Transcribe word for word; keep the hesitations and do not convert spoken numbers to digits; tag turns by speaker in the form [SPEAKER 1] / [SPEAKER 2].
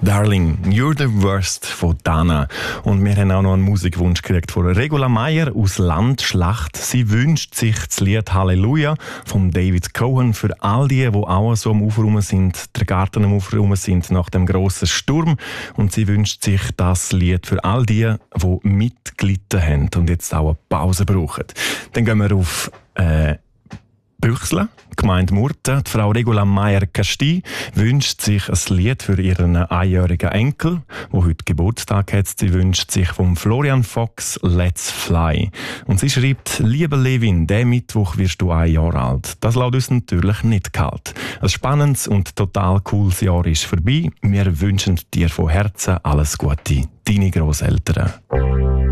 [SPEAKER 1] Darling, You're the Worst von Dana. Und wir haben auch noch einen Musikwunsch gekriegt von Regula Meyer aus Landschlacht. Sie wünscht sich das Lied Halleluja von David Cohen für all die, die auch so am Ufer rum sind, der Garten am Ufer rum sind nach dem grossen Sturm. Und sie wünscht sich das Lied für all die, die mitgelitten haben und jetzt auch eine Pause brauchen. Dann gehen wir auf äh, Büchsle, Gemeinde Murten. Die Frau Regula Meyer-Casti wünscht sich ein Lied für ihren einjährigen Enkel, der heute Geburtstag hat. Sie wünscht sich vom Florian Fox «Let's Fly». Und sie schreibt: «Liebe Levin, diesen Mittwoch wirst du ein Jahr alt. Das lässt uns natürlich nicht kalt. Ein spannendes und total cooles Jahr ist vorbei. Wir wünschen dir von Herzen alles Gute. Deine Grosseltern.»